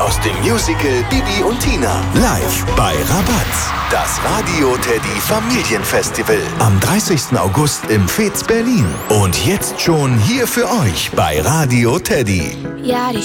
aus dem Musical Bibi und Tina. Live bei Rabatz. Das Radio Teddy Familienfestival. Am 30. August im Fez Berlin. Und jetzt schon hier für euch bei Radio Teddy. Ja, die